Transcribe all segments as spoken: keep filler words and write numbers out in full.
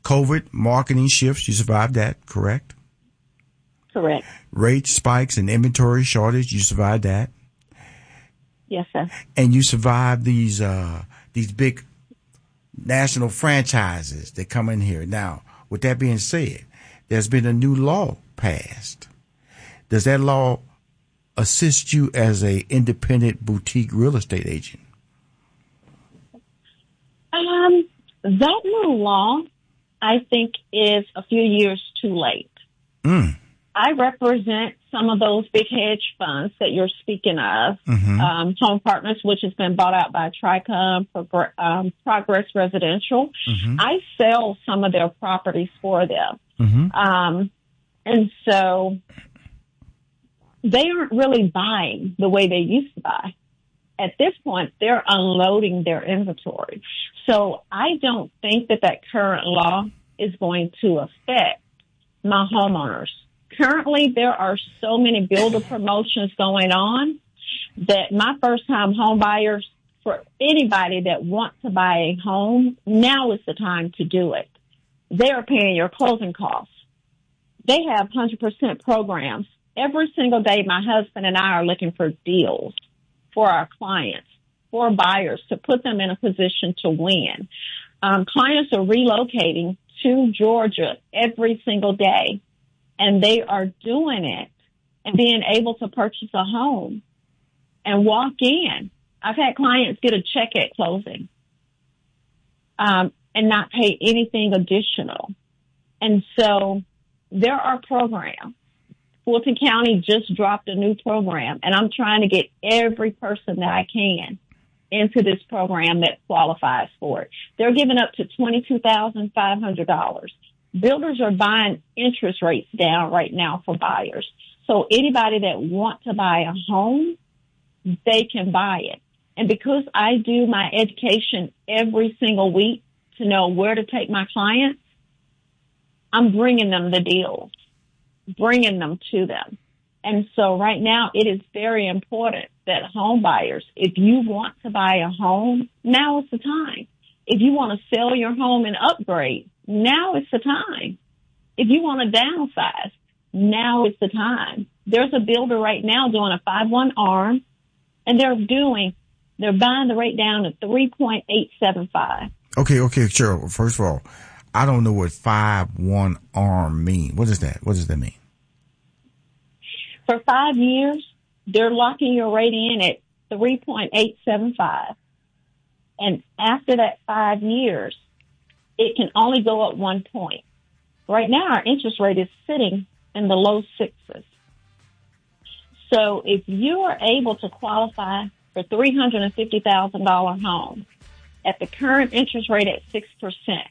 COVID, marketing shifts, you survived that, correct? Correct. Rate spikes and inventory shortage, you survived that? Yes, sir. And you survived these uh, these big national franchises that come in here. Now, with that being said, there's been a new law passed. Does that law assist you as a independent boutique real estate agent? Um, that new law, I think, is a few years too late. Mm. I represent some of those big hedge funds that you're speaking of, Mm-hmm. um, Home Partners, which has been bought out by Tricom, Progr- um, Progress Residential. Mm-hmm. I sell some of their properties for them. Mm-hmm. Um, and so they aren't really buying the way they used to buy. At this point, they're unloading their inventory. So I don't think that that current law is going to affect my homeowners. Currently, there are so many builder promotions going on that my first-time home buyers, for anybody that wants to buy a home, now is the time to do it. They are paying your closing costs. They have one hundred percent programs. Every single day, my husband and I are looking for deals for our clients, for buyers, to put them in a position to win. Um, clients are relocating to Georgia every single day, and they are doing it and being able to purchase a home and walk in. I've had clients get a check at closing um, and not pay anything additional. And so there are programs. Fulton County just dropped a new program, and I'm trying to get every person that I can into this program that qualifies for it. They're giving up to twenty-two thousand five hundred dollars. Builders are buying interest rates down right now for buyers. So anybody that wants to buy a home, they can buy it. And because I do my education every single week to know where to take my clients, I'm bringing them the deals, bringing them to them. And so right now it is very important that home buyers, if you want to buy a home, now is the time. If you want to sell your home and upgrade, now is the time. If you want to downsize, now is the time. There's a builder right now doing a five one arm, and they're doing, they're buying the rate down to three point eight seven five. Okay, okay, Cheryl. First of all, I don't know what five one arm mean. What is that? What does that mean? For five years, they're locking your rate in at three point eight seven five. And after that five years, it can only go up one point. Right now, our interest rate is sitting in the low sixes. So if you are able to qualify for three hundred fifty thousand dollars home at the current interest rate at six percent,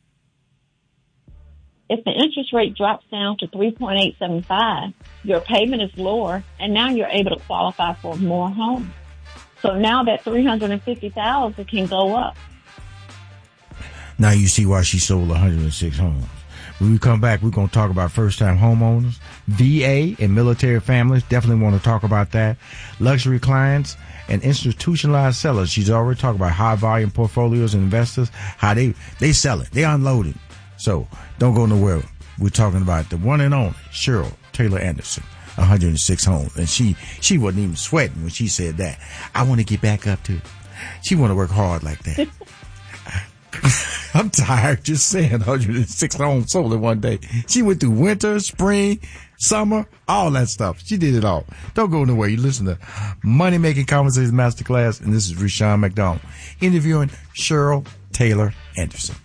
if the interest rate drops down to three point eight seven five, your payment is lower, and now you're able to qualify for more homes. So now that three hundred fifty thousand dollars can go up. Now you see why she sold one hundred six homes. When we come back, we're going to talk about first-time homeowners, V A, and military families. Definitely want to talk about that. Luxury clients and institutionalized sellers. She's already talked about high-volume portfolios and investors, how they, they sell it. They unload it. So don't go nowhere. We're talking about the one and only Cheryl Taylor Anderson, one hundred six homes. And she, she wasn't even sweating when she said that. I want to get back up to. She want to work hard like that. I'm tired just saying one hundred six homes sold in one day. She went through winter, spring, summer, all that stuff. She did it all. Don't go nowhere. You listen to Money Making Conversations Masterclass, and this is Rushion McDonald interviewing Cheryl Taylor Anderson.